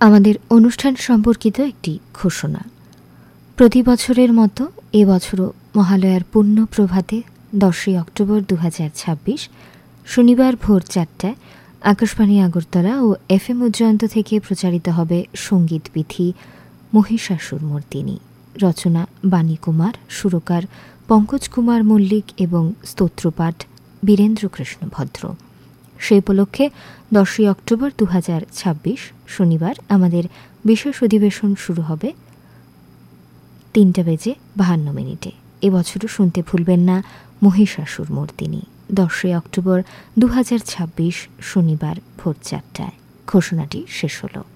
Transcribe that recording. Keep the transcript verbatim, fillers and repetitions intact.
আমাদের অনুষ্ঠান সম্পর্কিত একটি ঘোষণা। প্রতি বছরের মতো এবছরও মহালয়ার পুণ্য প্রভাতে দশই অক্টোবর দু হাজার ছাব্বিশ শনিবার ভোর চারটায় আকাশবাণী আগরতলা ও এফ এম উজ্জয়ন্ত থেকে প্রচারিত হবে সঙ্গীত বিথি মহিষাসুর মর্দিনী। রচনা বাণী কুমার, সুরকার পঙ্কজ কুমার মল্লিক এবং স্তোত্রপাঠ বীরেন্দ্র কৃষ্ণ ভদ্র। সে উপলক্ষে দশই অক্টোবর দু হাজার ছাব্বিশ শনিবার আমাদের বিশেষ অধিবেশন শুরু হবে তিনটা বেজে বাহান্ন মিনিটে। এবছরও শুনতে ভুলবেন না মহিষাসুর মর্দিনী। দশই অক্টোবর দু হাজার ছাব্বিশ শনিবার ভোর চারটায়। ঘোষণাটি শেষ হলো।